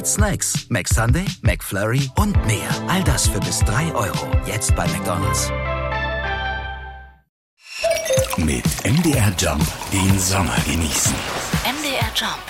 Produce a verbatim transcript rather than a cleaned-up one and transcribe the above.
Snacks, McSunday, McFlurry und mehr. All das für bis drei Euro. Jetzt bei McDonald's. Mit M D R Jump den Sommer genießen. M D R Jump.